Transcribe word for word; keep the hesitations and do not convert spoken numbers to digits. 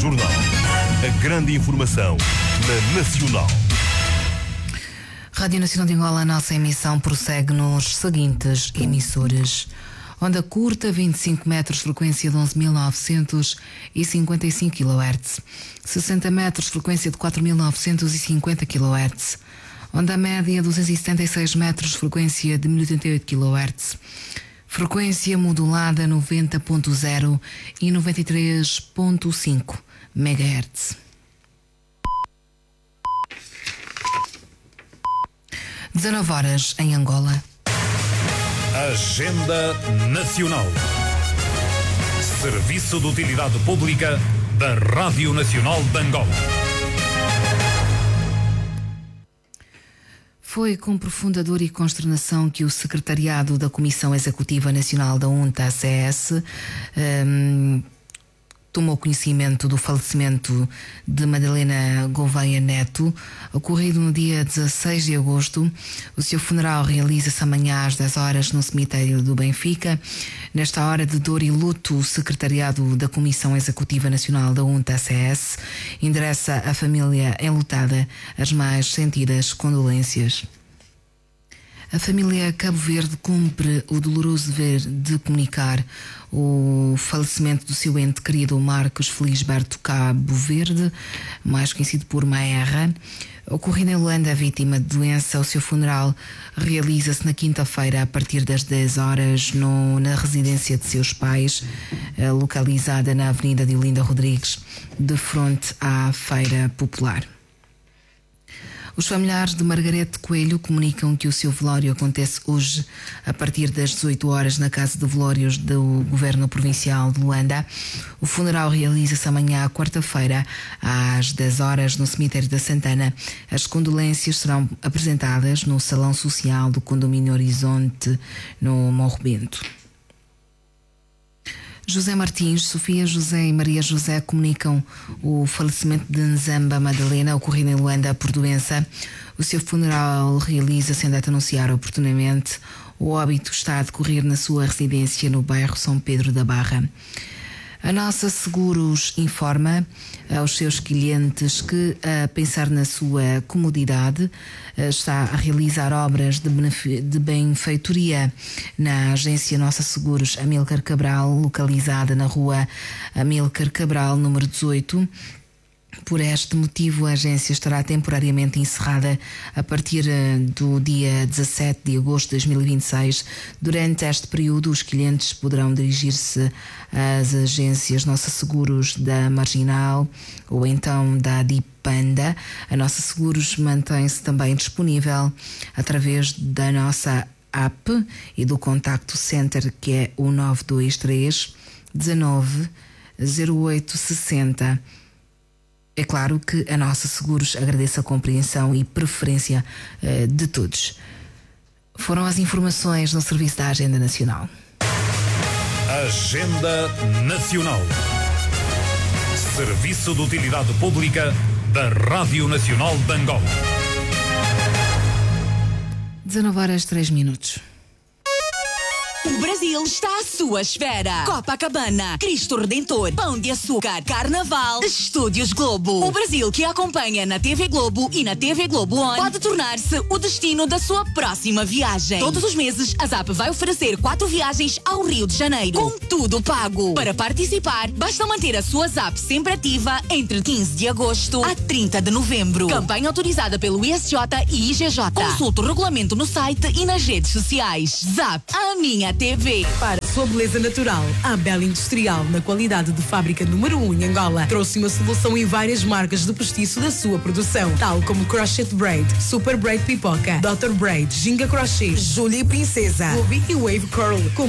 Jornal. A grande informação na Nacional. Rádio Nacional de Angola, a nossa emissão prossegue nos seguintes emissores. Onda curta, vinte e cinco metros, frequência de onze mil novecentos e cinquenta e cinco quilohertz. sessenta metros, frequência de quatro mil novecentos e cinquenta quilohertz. Onda média, duzentos e setenta e seis metros, frequência de mil e oitenta e oito quilohertz. Frequência modulada noventa ponto zero e noventa e três ponto cinco megahertz. dezanove horas em Angola. Agenda Nacional. Serviço de Utilidade Pública da Rádio Nacional de Angola. Foi com profunda dor e consternação que o secretariado da Comissão Executiva Nacional da UNTA-C S um, tomou conhecimento do falecimento de Madalena Gouveia Neto, ocorrido no dia dezasseis de agosto. O seu funeral realiza-se amanhã às dez horas no cemitério do Benfica. Nesta hora de dor e luto, o secretariado da Comissão Executiva Nacional da UNTA-C S endereça à família enlutada as mais sentidas condolências. A família Cabo Verde cumpre o doloroso dever de comunicar o falecimento do seu ente querido Marcos Felisberto Cabo Verde, mais conhecido por Maerra. Ocorrido em Luanda, vítima de doença, o seu funeral realiza-se na quinta-feira a partir das dez horas no, na residência de seus pais, localizada na Avenida de Olinda Rodrigues, de frente à Feira Popular. Os familiares de Margarete Coelho comunicam que o seu velório acontece hoje a partir das dezoito horas na Casa de Velórios do Governo Provincial de Luanda. O funeral realiza-se amanhã, quarta-feira, às dez horas no Cemitério da Santana. As condolências serão apresentadas no Salão Social do Condomínio Horizonte, no Morro Bento. José Martins, Sofia José e Maria José comunicam o falecimento de Nzamba Madalena, ocorrido em Luanda por doença. O seu funeral realiza-se, em data anunciar oportunamente. O óbito está a decorrer na sua residência no bairro São Pedro da Barra. A Nossa Seguros informa aos seus clientes que, a pensar na sua comodidade, está a realizar obras de, benef- de benfeitoria na agência Nossa Seguros Amílcar Cabral, localizada na rua Amílcar Cabral, número dezoito. Por este motivo, a agência estará temporariamente encerrada a partir do dia dezassete de agosto de dois mil e vinte e seis. Durante este período, os clientes poderão dirigir-se às agências Nossa Seguros da Marginal ou então da Dipanda. A Nossa Seguros mantém-se também disponível através da nossa app e do contacto center, que é o nove dois três, dezanove, zero oito sessenta. É claro que a Nossa Seguros agradece a compreensão e preferência uh, de todos. Foram as informações no serviço da Agenda Nacional. Agenda Nacional. Serviço de Utilidade Pública da Rádio Nacional de Angola. dezanove horas três minutos. O Brasil está à sua esfera. Copacabana, Cristo Redentor, Pão de Açúcar, Carnaval, Estúdios Globo. O Brasil que acompanha na T V Globo e na T V Globo On pode tornar-se o destino da sua próxima viagem. Todos os meses, a Zap vai oferecer quatro viagens ao Rio de Janeiro, com tudo pago. Para participar, basta manter a sua Zap sempre ativa entre quinze de agosto a trinta de novembro. Campanha autorizada pelo I S J e I G J. Consulte o regulamento no site e nas redes sociais. Zap, a minha T V. Para a sua beleza natural, a Bela Industrial, na qualidade de fábrica número um em Angola, trouxe uma solução em várias marcas de postiço da sua produção, tal como Crochet Braid, Super Braid Pipoca, doutor Braid, Ginga Crochet, Julia Princesa, Ruby e Wave Curl.